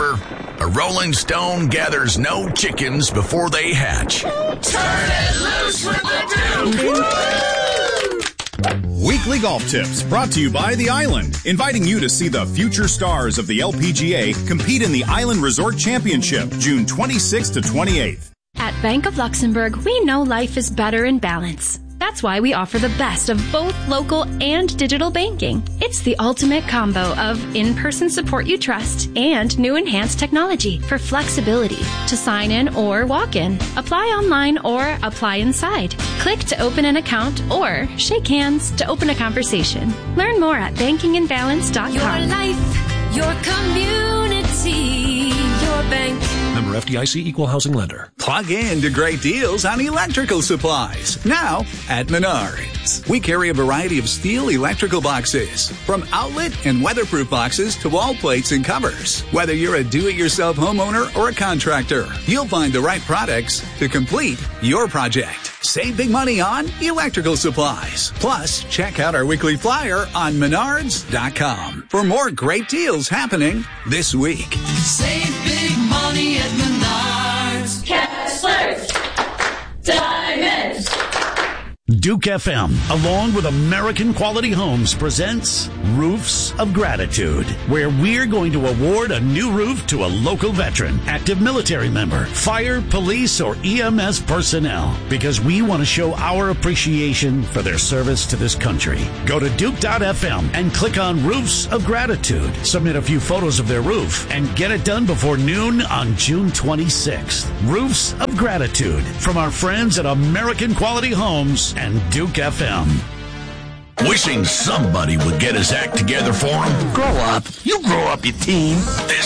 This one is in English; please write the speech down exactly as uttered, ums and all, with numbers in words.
remember, a rolling stone gathers no chickens before they hatch. Turn it loose with the Duke! Weekly golf tips brought to you by The Island, inviting you to see the future stars of the L P G A compete in the Island Resort Championship, June twenty-sixth to twenty-eighth. At Bank of Luxembourg, we know life is better in balance. That's why we offer the best of both local and digital banking. It's the ultimate combo of in-person support you trust and new enhanced technology for flexibility to sign in or walk in, apply online or apply inside, click to open an account, or shake hands to open a conversation. Learn more at banking in balance dot com. Your life, your community, your bank. Member F D I C, Equal Housing Lender. Plug in to great deals on electrical supplies. Now at Menards. We carry a variety of steel electrical boxes, from outlet and weatherproof boxes to wall plates and covers. Whether you're a do-it-yourself homeowner or a contractor, you'll find the right products to complete your project. Save big money on electrical supplies. Plus, check out our weekly flyer on menards dot com for more great deals happening this week. Save big money at Menards. Kessler's Diamonds. Duke F M, along with American Quality Homes, presents Roofs of Gratitude, where we're going to award a new roof to a local veteran, active military member, fire, police, or E M S personnel, because we want to show our appreciation for their service to this country. Go to Duke dot F M and click on Roofs of Gratitude. Submit a few photos of their roof and get it done before noon on June twenty-sixth. Roofs of Gratitude from our friends at American Quality Homes and Duke F M. Wishing somebody would get his act together for him? Grow up. You grow up, you teen. This